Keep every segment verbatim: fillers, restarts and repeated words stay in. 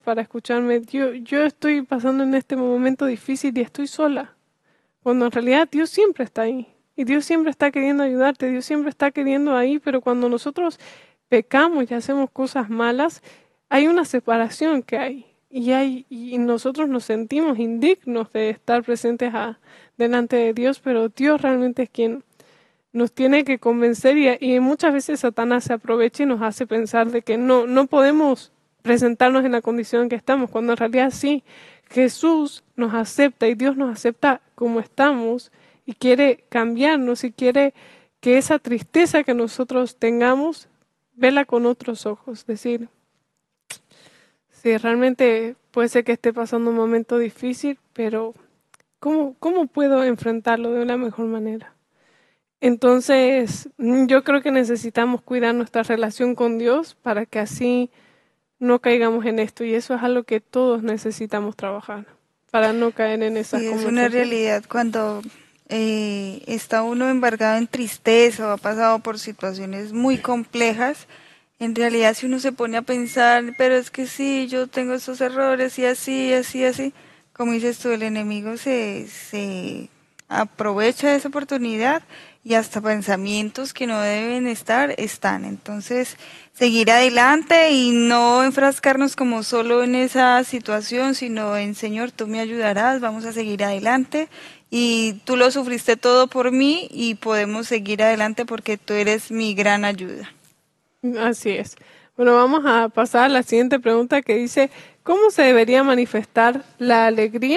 para escucharme. Yo, yo estoy pasando en este momento difícil y estoy sola. Cuando en realidad Dios siempre está ahí. Y Dios siempre está queriendo ayudarte, Dios siempre está queriendo ahí, pero cuando nosotros pecamos y hacemos cosas malas, hay una separación que hay. Y, hay, y nosotros nos sentimos indignos de estar presentes a, delante de Dios, pero Dios realmente es quien nos tiene que convencer y, y muchas veces Satanás se aprovecha y nos hace pensar de que no, no podemos presentarnos en la condición en que estamos, cuando en realidad sí, Jesús nos acepta y Dios nos acepta como estamos y quiere cambiarnos y quiere que esa tristeza que nosotros tengamos, verla con otros ojos, decir, sí, realmente puede ser que esté pasando un momento difícil, pero ¿cómo, cómo puedo enfrentarlo de una mejor manera? Entonces, mm, yo creo que necesitamos cuidar nuestra relación con Dios para que así no caigamos en esto. Y eso es algo que todos necesitamos trabajar para no caer en esas Sí, es una conversaciones. realidad cuando eh, está uno embargado en tristeza o ha pasado por situaciones muy complejas. En realidad, si uno se pone a pensar, pero es que sí, yo tengo estos errores y así, así, así, como dices tú, el enemigo se, se aprovecha de esa oportunidad y hasta pensamientos que no deben estar, están. Entonces, seguir adelante y no enfrascarnos como solo en esa situación, sino en Señor, tú me ayudarás, vamos a seguir adelante y tú lo sufriste todo por mí y podemos seguir adelante porque tú eres mi gran ayuda. Así es. Bueno, vamos a pasar a la siguiente pregunta que dice, ¿cómo se debería manifestar la alegría?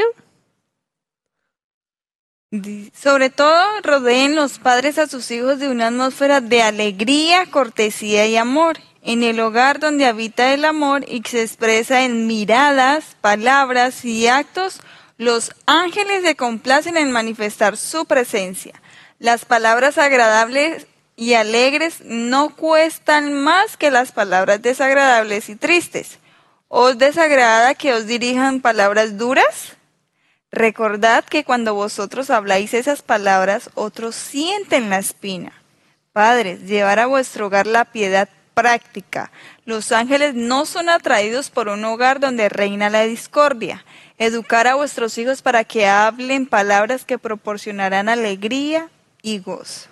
Di- Sobre todo, rodeen los padres a sus hijos de una atmósfera de alegría, cortesía y amor. En el hogar donde habita el amor y que se expresa en miradas, palabras y actos, los ángeles se complacen en manifestar su presencia. Las palabras agradables y alegres no cuestan más que las palabras desagradables y tristes. ¿Os desagrada que os dirijan palabras duras? Recordad que cuando vosotros habláis esas palabras, otros sienten la espina. Padres, llevar a vuestro hogar la piedad práctica. Los ángeles no son atraídos por un hogar donde reina la discordia. Educar a vuestros hijos para que hablen palabras que proporcionarán alegría y gozo.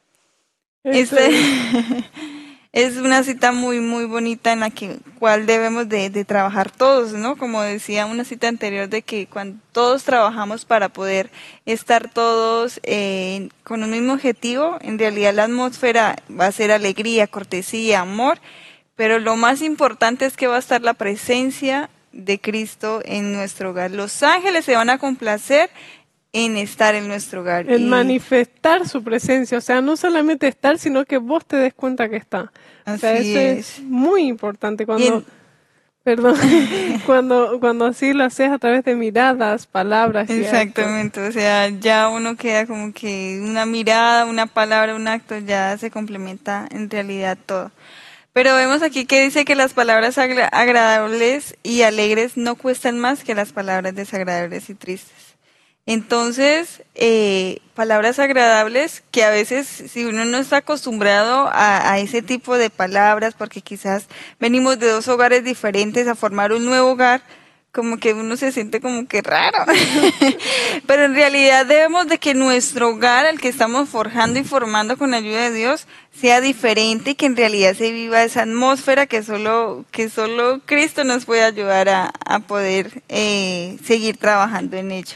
Esto Este es, es una cita muy, muy bonita en la que cual debemos de, de trabajar todos, ¿no? Como decía una cita anterior de que cuando todos trabajamos para poder estar todos eh, con un mismo objetivo, en realidad la atmósfera va a ser alegría, cortesía, amor, pero lo más importante es que va a estar la presencia de Cristo en nuestro hogar. Los ángeles se van a complacer en estar en nuestro hogar en y manifestar su presencia, o sea, no solamente estar, sino que vos te des cuenta que está. O sea, así eso es es. muy importante Y cuando, en, perdón, cuando, cuando así lo haces a través de miradas, palabras y actos. Exactamente, o sea, ya uno queda como que una mirada, una palabra, un acto, ya se complementa en realidad todo. Pero vemos aquí que dice que las palabras agra- agradables y alegres no cuestan más que las palabras desagradables y tristes. Entonces, eh, palabras agradables que a veces si uno no está acostumbrado a, a ese tipo de palabras, porque quizás venimos de dos hogares diferentes a formar un nuevo hogar, como que uno se siente como que raro. Pero en realidad debemos de que nuestro hogar, el que estamos forjando y formando con la ayuda de Dios, sea diferente y que en realidad se viva esa atmósfera que solo, que solo Cristo nos puede ayudar a, a poder eh, seguir trabajando en ello.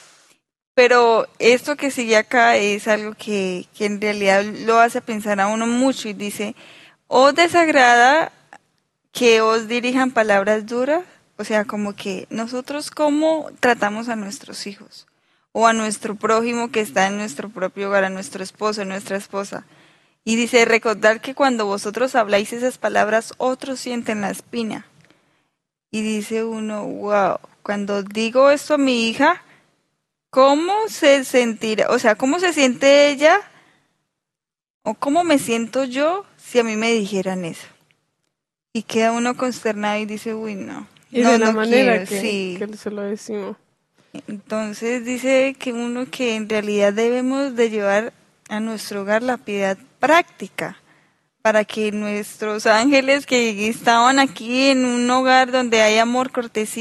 Pero esto que sigue acá es algo que, que en realidad lo hace pensar a uno mucho y dice, ¿os desagrada que os dirijan palabras duras? O sea, como que nosotros cómo tratamos a nuestros hijos o a nuestro prójimo que está en nuestro propio hogar, a nuestro esposo, a nuestra esposa. Y dice, recordar que cuando vosotros habláis esas palabras, otros sienten la espina. Y dice uno, wow, cuando digo esto a mi hija, ¿cómo se sentirá? O sea, ¿cómo se siente ella? ¿O cómo me siento yo si a mí me dijeran eso? Y queda uno consternado y dice, uy, no, Y de no, la no manera quiero, que, sí. que se lo decimos. Entonces dice que uno que en realidad debemos de llevar a nuestro hogar la piedad práctica, para que nuestros ángeles que estaban aquí en un hogar donde hay amor, cortesía,